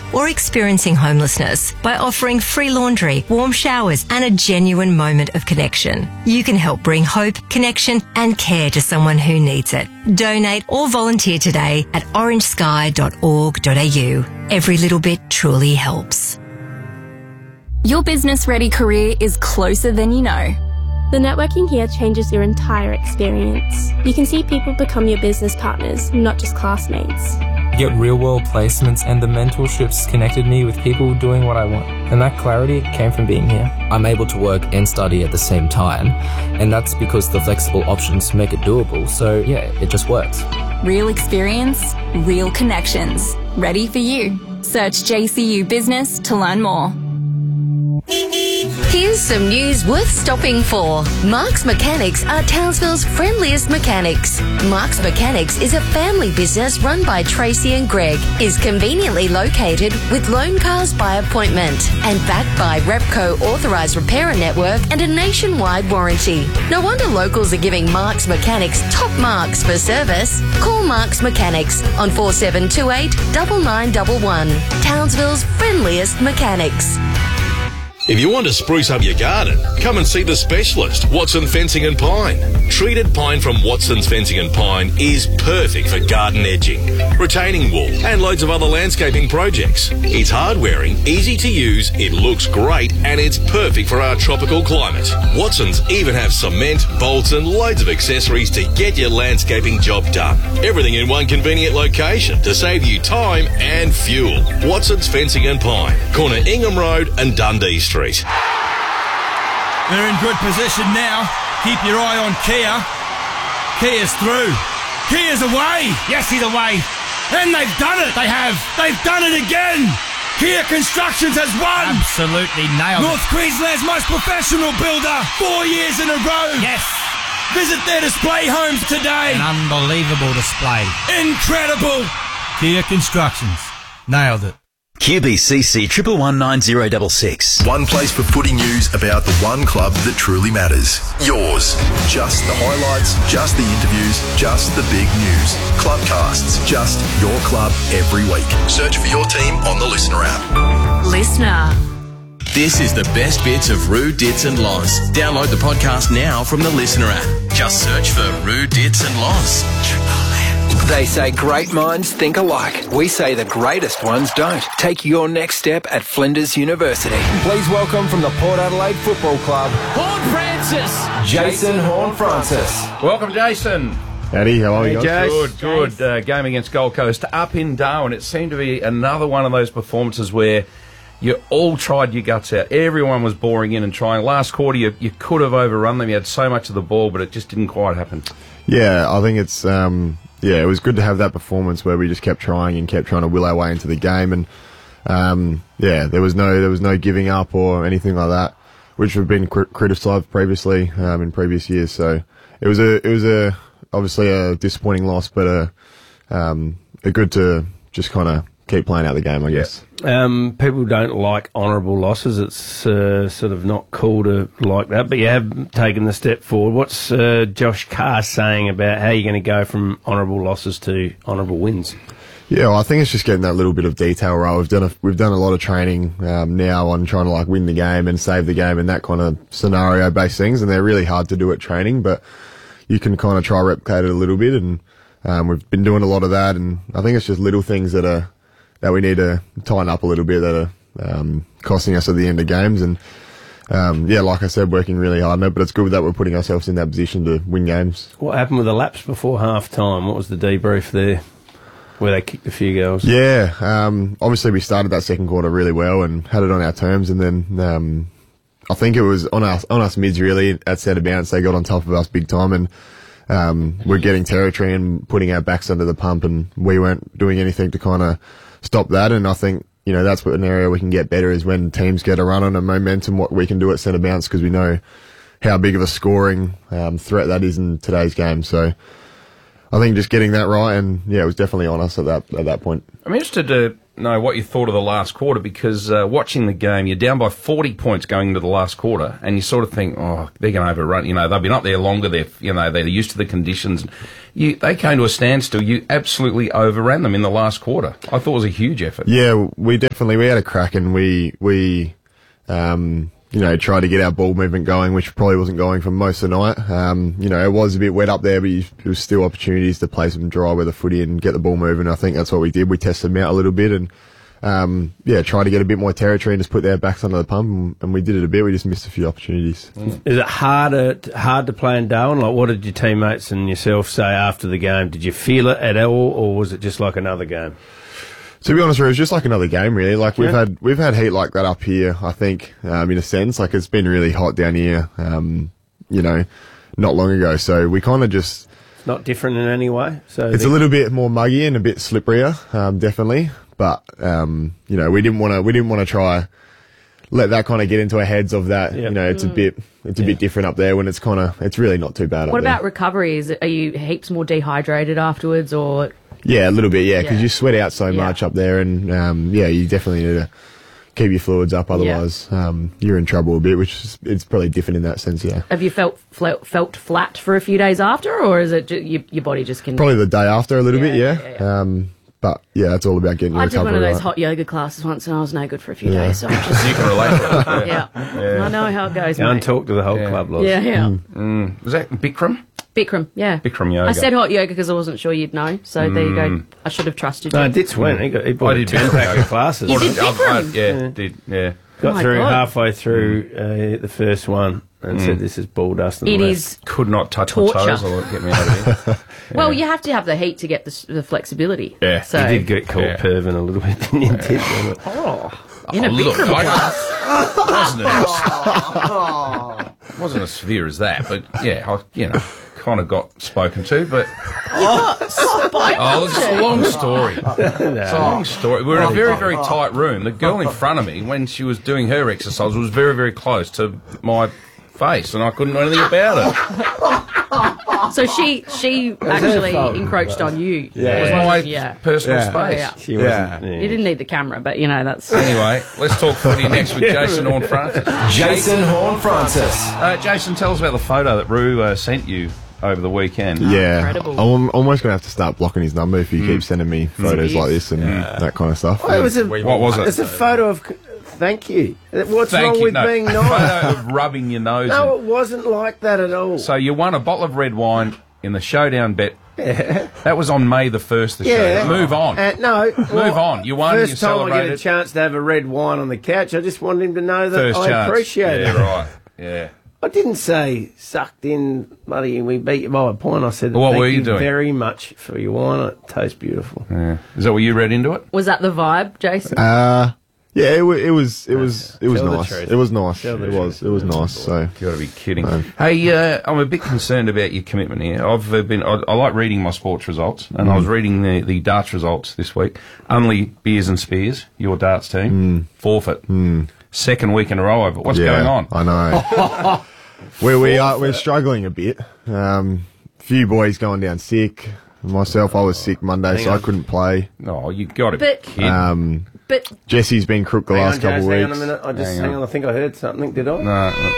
or experiencing homelessness by offering free laundry, warm showers and a genuine moment of connection. You can help bring hope, connection and care to someone who needs it. Donate or volunteer today at orangesky.org.au. Every little bit truly helps. Your business-ready career is closer than you know. The networking here changes your entire experience. You can see people become your business partners, not just classmates. Get real-world placements, and the mentorships connected me with people doing what I want. And that clarity came from being here. I'm able to work and study at the same time, and that's because the flexible options make it doable. So yeah, it just works. Real experience, real connections. Ready for you. Search JCU Business to learn more. Here's some news worth stopping for. Mark's Mechanics are Townsville's friendliest mechanics. Mark's Mechanics is a family business run by Tracy and Greg, is conveniently located with loan cars by appointment and backed by Repco authorised repairer network and a nationwide warranty. No wonder locals are giving Mark's Mechanics top marks for service. Call Mark's Mechanics on 4728 9911. Townsville's friendliest mechanics. If you want to spruce up your garden, come and see the specialist, Watson Fencing and Pine. Treated pine from Watson's Fencing and Pine is perfect for garden edging, retaining wall, and loads of other landscaping projects. It's hard-wearing, easy to use, it looks great, and it's perfect for our tropical climate. Watson's even have cement, bolts, and loads of accessories to get your landscaping job done. Everything in one convenient location to save you time and fuel. Watson's Fencing and Pine, corner Ingham Road and Dundee Street. They're in good position now. Keep your eye on Kia. Kia's through. Kia's away. Yes, he's away. And they've done it. They have. They've done it again. Kia Constructions has won. Absolutely nailed North Queensland's most professional builder. 4 years in a row. Yes. Visit their display homes today. An unbelievable display. Incredible. Kia Constructions. Nailed it. QBCC 1119066. One place for footy news about the one club that truly matters. Yours. Just the highlights, just the interviews, just the big news. Clubcasts, just your club every week. Search for your team on the Listener app. Listener. This is the best bits of Roo, Dits and Loz. Download the podcast now from the Listener app. Just search for Roo, Dits and Loz. They say great minds think alike. We say the greatest ones don't. Take your next step at Flinders University. Please welcome from the Port Adelaide Football Club, Horne-Francis. Jason Horne-Francis. Welcome, Jason. Howdy, how are you guys? Good. Game against Gold Coast up in Darwin. It seemed to be another one of those performances where you all tried your guts out. Everyone was boring in and trying. Last quarter, you could have overrun them. You had so much of the ball, but it just didn't quite happen. Yeah, I think it's... it was good to have that performance where we just kept trying to will our way into the game, and there was no giving up or anything like that, which have been criticised previously in previous years. So it was obviously a disappointing loss, but good to just kind of keep playing out the game, I guess. People don't like honourable losses. It's sort of not cool to like that, but you have taken the step forward. What's Josh Carr saying about how you're going to go from honourable losses to honourable wins? Yeah, well, I think it's just getting that little bit of detail right. We've done a lot of training now on trying to win the game and save the game and that kind of scenario-based things, and they're really hard to do at training, but you can kind of try replicate it a little bit, and we've been doing a lot of that, and I think it's just little things that we need to tighten up a little bit that are costing us at the end of games. And, like I said, working really hard on it, but it's good that we're putting ourselves in that position to win games. What happened with the laps before half-time? What was the debrief there where they kicked a few goals? Yeah, obviously we started that second quarter really well and had it on our terms, and then I think it was on us mids really at centre bounce. They got on top of us big time, and we're getting territory and putting our backs under the pump, and we weren't doing anything to kind of stop that. And I think, that's what an area we can get better is when teams get a run on a momentum, what we can do at centre bounce, because we know how big of a scoring threat that is in today's game. So I think just getting that right, and it was definitely on us at that point. I'm interested to know what you thought of the last quarter, because watching the game, you're down by 40 points going into the last quarter, and you sort of think, oh, they're going to overrun. You know, they've been up there longer. They're used to the conditions. They came to a standstill. You absolutely overran them in the last quarter. I thought it was a huge effort. Yeah, we had a crack, and we tried to get our ball movement going, which probably wasn't going for most of the night. It was a bit wet up there, but there was still opportunities to play some dry weather footy and get the ball moving. I think that's what we did. We tested them out a little bit and, tried to get a bit more territory and just put their backs under the pump, and we did it a bit. We just missed a few opportunities. Is it hard to play in Darwin? Like, what did your teammates and yourself say after the game? Did you feel it at all, or was it just like another game? To be honest, it was just like another game, really. Like, we've had heat like that up here, I think, in a sense. Like, it's been really hot down here, not long ago. So we kind of just... It's not different in any way? So it's a little bit more muggy and a bit slipperier, definitely. But, we didn't want to try let that kind of get into our heads of that. Yep. It's a bit different up there when it's really not too bad up there. What about recovery? Are you heaps more dehydrated afterwards, or... Yeah, a little bit, because you sweat out so much up there, and you definitely need to keep your fluids up, otherwise you're in trouble a bit, it's probably different in that sense, yeah. Have you felt flat for a few days after, or is it your body just can... Probably the day after a little bit, yeah. But yeah, it's all about getting your recovery. I did one of those hot yoga classes once, and I was no good for a few days, so I'm just... You can relate to it. Yeah. I know how it goes, Go and talk to the whole club, Loz. Yeah. Was that Bikram? Bikram, yeah. Bikram yoga. I said hot yoga because I wasn't sure you'd know, so there you go. I should have trusted you. No, Ditz went. He bought a 10-pack of classes. You did Bikram? Yeah. Got through halfway through the first one and said, this is ball dust. It is could not touch torture. my toes or get me out of here. Well, you have to have the heat to get the flexibility. Yeah. So. You did get called pervin a little bit, didn't you? In a Bikram class. Wasn't as severe as that, but I kind of got spoken to, but... it's a long story. It's a long story. We were in a very, very tight room. The girl in front of me, when she was doing her exercise, was very, very close to my face, and I couldn't do anything about it. So she actually encroached on you. Yeah. It was my personal space. She wasn't. You didn't need the camera, but that's... Anyway, let's talk footy next with Jason Horne-Francis. Jason Horne-Francis. Jason, tell us about the photo that Roo sent you over the weekend. Yeah, incredible. I'm almost going to have to start blocking his number if you keep sending me photos like this and that kind of stuff. What was it? It's a photo of... Thank you. What's wrong with being nice? Photo of rubbing your nose. No, it wasn't like that at all. So you won a bottle of red wine in the showdown bet. Yeah. That was on May the 1st, the show. Move on. Move on. You won, first time I get a chance to have a red wine on the couch, I just wanted him to know that I appreciate it. Yeah, right. Yeah. I didn't say sucked in, bloody, we beat you by a point. I said, what were you doing? Thank you very much for your wine. It tastes beautiful. Yeah. Is that what you read into it? Was that the vibe, Jason? Yeah, it was nice. It was nice. It was nice. So you got to be kidding. Hey, I'm a bit concerned about your commitment here. I like reading my sports results, and I was reading the darts results this week. Only Beers and Spears, your darts team, forfeit. Second week in a row over. What's going on? I know. We're struggling a bit. Few boys going down sick. Myself, I was sick Monday, so I couldn't play. Oh, you got to be kidding. But Jesse's been crook the last couple of weeks. Hang on a minute. Hang on. I think I heard something. Did I?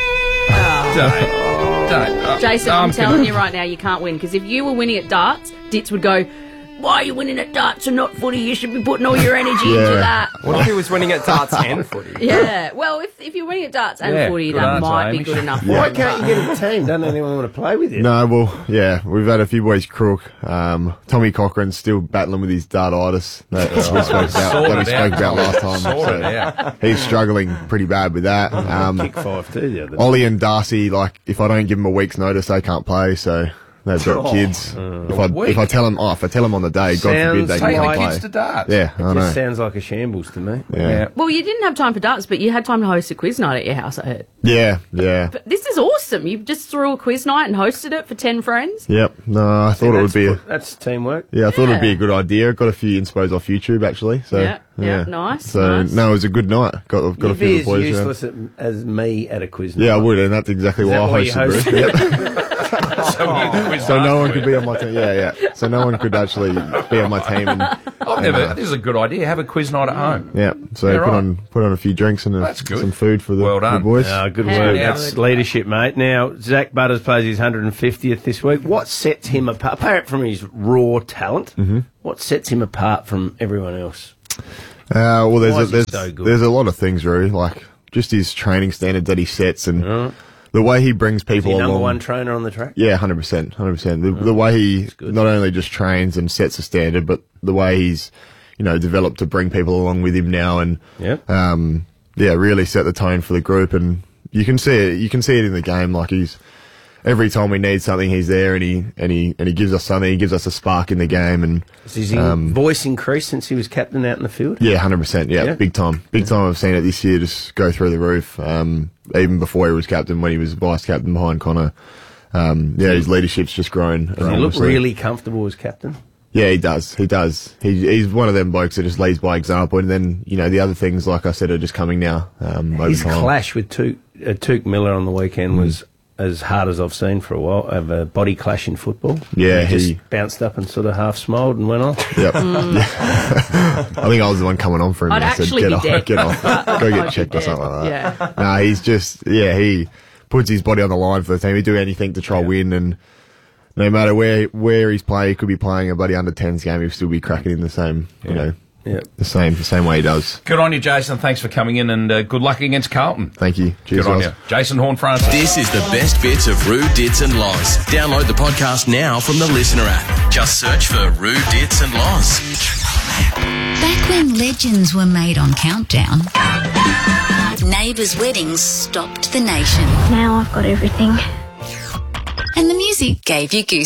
Don't. Jason, I'm telling you right now, you can't win, because if you were winning at darts, Ditz would go, why are you winning at darts and not footy? You should be putting all your energy into that. What if he was winning at darts and footy? Yeah, well, if you're winning at darts and footy, that might be good enough. Why can't you get a team? Doesn't anyone want to play with you? No, well, yeah, we've had a few boys crook. Tommy Cochran's still battling with his dartitis that we spoke about last time. So he's struggling pretty bad with that. Kick 5 too the other day. Ollie and Darcy, if I don't give them a week's notice, they can't play, so... They've got kids. If I tell them on the day, God forbid they can't play. Kids to darts. Yeah, I know. Just sounds like a shambles to me. Yeah. Well, you didn't have time for darts, but you had time to host a quiz night at your house, I heard. Yeah. But this is awesome. You just threw a quiz night and hosted it for 10 friends. Yep. No, I thought it would be that's teamwork. Yeah, I thought it would be a good idea. Got a few inspos off YouTube actually. So yeah, nice. So no, it was a good night. Got a few of the boys. You'd be as useless as me at a quiz night. Yeah, I would, and that's exactly why I hosted. So no one could be on my team. Yeah. So no one could actually be on my team. And This is a good idea. Have a quiz night at home. Yeah. So put on a few drinks and some food for the boys. Good work. That's leadership, mate. Now, Zach Butters plays his 150th this week. What sets him apart, apart from his raw talent, what sets him apart from everyone else? Well, there's so good? there's a lot of things, really, like just his training standards that he sets and the way he brings people Is he along. number one trainer on the track? Yeah, 100%. The way he not only just trains and sets a standard, but the way he's, developed to bring people along with him now and, really set the tone for the group. And you can see it. You can see it in the game. Like every time we need something, he's there and he gives us something. He gives us a spark in the game. And has his voice increased since he was captain out in the field? Yeah, 100%. Yeah, big time. Big time. I've seen it this year just go through the roof. Even before he was captain, when he was vice captain behind Connor. His leadership's just grown. Does he look really comfortable as captain? Yeah, he does. He's one of them blokes that just leads by example, and then the other things, like I said, are just coming now. His clash with Touk Miller on the weekend was as hard as I've seen for a while. Of a body clash in football. Yeah, he just bounced up and sort of half smiled and went off. Yep. I think I was the one coming on for him. I'd I said, actually "Get be off, dead. get off, go get checked or something like that." Yeah. Nah, he's just he puts his body on the line for the team. He'd do anything to try win, and no matter where he's playing, he could be playing a bloody under-10s game, he'll still be cracking in the same, the same way he does. Good on you, Jason. Thanks for coming in, and good luck against Carlton. Thank you. Cheers, good on guys. you. Jason Horn-Francis. This is the best bits of Roo, Dits and Loz. Download the podcast now from the Listener app. Just search for Roo, Dits and Loz. Back when legends were made on Countdown, neighbours' weddings stopped the nation. Now I've got everything. And the music gave you goosebumps.